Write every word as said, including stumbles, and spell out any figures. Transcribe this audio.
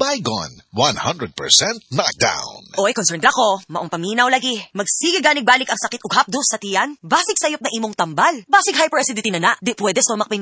Saigon, one hundred percent knockdown. Oy, concerned ako. Maong paminaw lagi. Magsige ganig balik ang sakit ug hapdos sa tiyan. Basig sayop na imong tambal. Basig hyperacidity na na. Di pwede stomac pain